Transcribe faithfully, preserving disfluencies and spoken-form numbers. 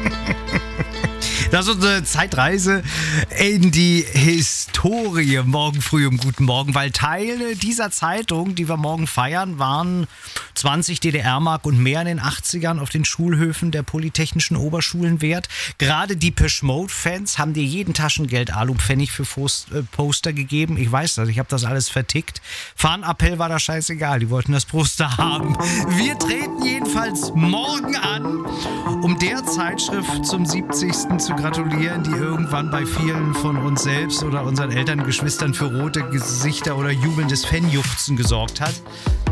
Das ist unsere Zeitreise in die Historie. Morgen früh um guten Morgen, weil Teile dieser Zeitung, die wir morgen feiern, waren zwanzig D D R-Mark und mehr in den achtzigern auf den Schulhöfen der Polytechnischen Oberschulen wert. Gerade die Depeche Mode-Fans haben dir jeden Taschengeld Alu-Pfennig für Poster gegeben. Ich weiß das, ich habe das alles vertickt. Fahnenappell war da scheißegal, die wollten das Poster haben. Wir treten jedenfalls morgen an, um der Zeitschrift zum siebzigsten zu gratulieren, die irgendwann bei vielen von uns selbst oder unseren Eltern, Geschwistern für rote Gesichter oder jubelndes Fanjuchzen gesorgt hat.